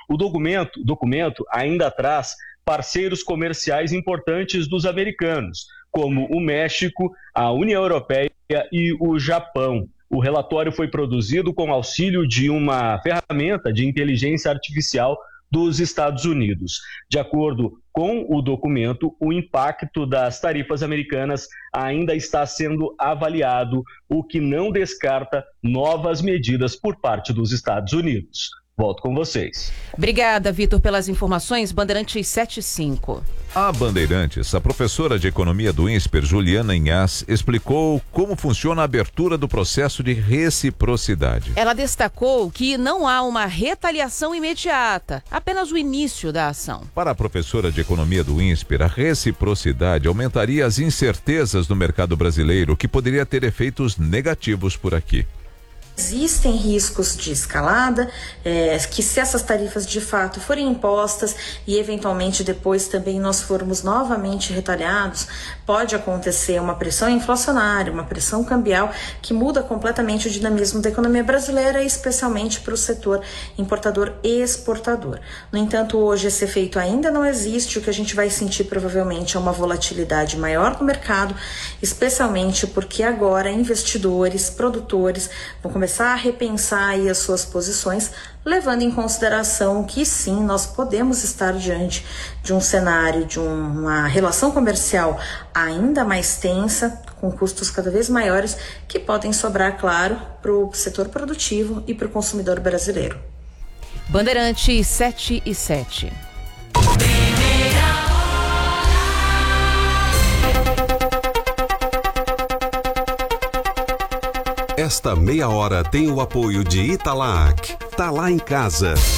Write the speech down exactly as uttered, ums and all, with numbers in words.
O documento, documento ainda traz parceiros comerciais importantes dos americanos, como o México, a União Europeia e o Japão. O relatório foi produzido com auxílio de uma ferramenta de inteligência artificial dos Estados Unidos. De acordo com o documento, o impacto das tarifas americanas ainda está sendo avaliado, o que não descarta novas medidas por parte dos Estados Unidos. Volto com vocês. Obrigada, Vitor, pelas informações. Bandeirantes sete e cinco. A Bandeirantes, a professora de economia do INSPER, Juliana Inhas, explicou como funciona a abertura do processo de reciprocidade. Ela destacou que não há uma retaliação imediata, apenas o início da ação. Para a professora de economia do INSPER, a reciprocidade aumentaria as incertezas no mercado brasileiro, que poderia ter efeitos negativos por aqui. Existem riscos de escalada, é, que se essas tarifas de fato forem impostas e eventualmente depois também nós formos novamente retaliados, pode acontecer uma pressão inflacionária, uma pressão cambial que muda completamente o dinamismo da economia brasileira, especialmente para o setor importador e exportador. No entanto, hoje esse efeito ainda não existe, o que a gente vai sentir provavelmente é uma volatilidade maior no mercado, especialmente porque agora investidores, produtores vão começar começar a repensar aí as suas posições, levando em consideração que sim, nós podemos estar diante de um cenário, de uma relação comercial ainda mais tensa, com custos cada vez maiores, que podem sobrar, claro, para o setor produtivo e para o consumidor brasileiro. Bandeirante sete e sete. Esta meia hora tem o apoio de Italac. Tá lá em casa.